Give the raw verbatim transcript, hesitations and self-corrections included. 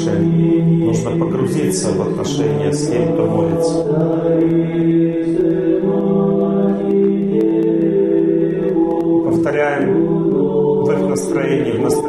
больше нужно погрузиться в отношения с тем, кто молится. Повторяем в их настроении, в настроении